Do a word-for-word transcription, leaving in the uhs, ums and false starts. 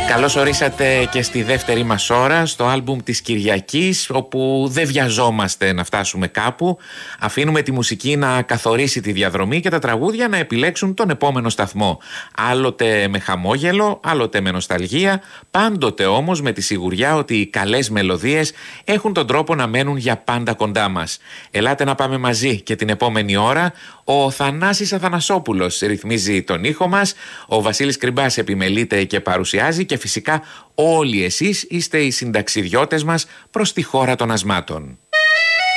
Καλώς ορίσατε και στη δεύτερη μας ώρα στο άλμπουμ της Κυριακής, όπου δεν βιαζόμαστε να φτάσουμε κάπου. Αφήνουμε τη μουσική να καθορίσει τη διαδρομή και τα τραγούδια να επιλέξουν τον επόμενο σταθμό. Άλλοτε με χαμόγελο, άλλοτε με νοσταλγία, πάντοτε όμως με τη σιγουριά ότι οι καλές μελωδίες έχουν τον τρόπο να μένουν για πάντα κοντά μας. Ελάτε να πάμε μαζί και την επόμενη ώρα. Ο Θανάσης Αθανασόπουλος ρυθμίζει τον ήχο μας, ο Βασίλης Κρυμπάς επιμελείται και παρουσιάζει και φυσικά όλοι εσείς είστε οι συνταξιδιώτες μας προς τη χώρα των ασμάτων.